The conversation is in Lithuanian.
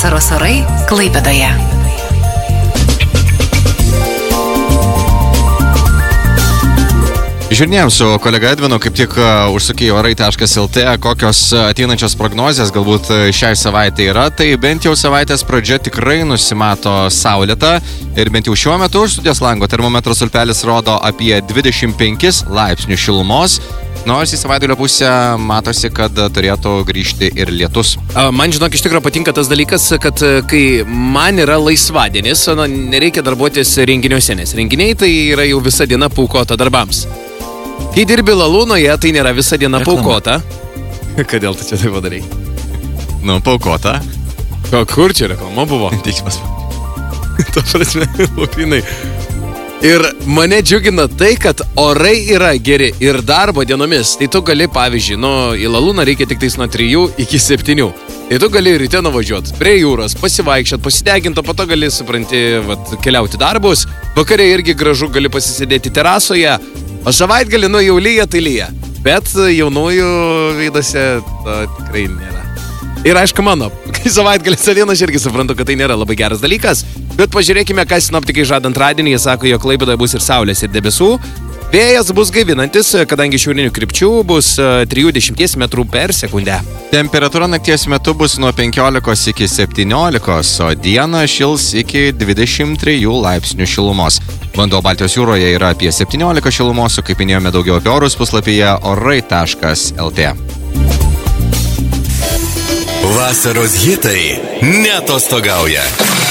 Vasaros orai Klaipėdoje. Žiūrėjom su kolega Edvinu, kaip tik užsukėjo orai.lt, kokios ateinančios prognozės galbūt šiai savaitė yra, tai bent jau savaitės pradžia tikrai nusimato saulėta ir bent jau šiuo metu už studijos lango termometro stulpelis rodo apie 25 laipsnių šilumos, nors į savaitgalio pusę matosi, kad turėtų grįžti ir lietus. Man, žinok, iš tikrųjų patinka tas dalykas, kad kai man yra laisvadienis, nereikia darbuotis renginiuose, nes renginiai tai yra jau visa diena paukota darbams. Kai dirbi Lalūnoje, tai nėra visą dieną paukota. Kodėl tu čia tai padarai? Nu, paukota. Kur čia reklama buvo? Teikimas. Ta prasme, Lukynai. Ir mane džiugina tai, kad orai yra geri ir darbo dienomis. Tai tu gali, pavyzdžiui, į Lalūną reikia tik tais nuo 3 iki 7. Tai tu gali ryte nuvažiuoti prie jūros, pasivaikščiot, pasideginti, o po to gali, supranti, keliauti darbus. Vakare irgi gražu gali pasisėdėti terasoje. O savaitgalį, jau lyja, tai lyja. Bet jaunųjų veidose to tikrai nėra. Ir aišku, mano, kai savaitgalį savien aš irgi suprantu, kad tai nėra labai geras dalykas. Bet pažiūrėkime, ką sinoptikai žada antradienį. Jie sako, jog Klaipėdoje bus ir saulės, ir debesų. Vėjas bus gaivinantis, kadangi šiaurinių krypčių bus 30 metrų per sekundę. Temperatūra nakties metu bus nuo 15 iki 17, o dieną šils iki 23 laipsnių šilumos. Vanduo Baltijos jūroje yra apie 17 šilumos, o kaip minėjome daugiau apie orus puslapyje orai.lt. Vasaros hitai neatostogauja.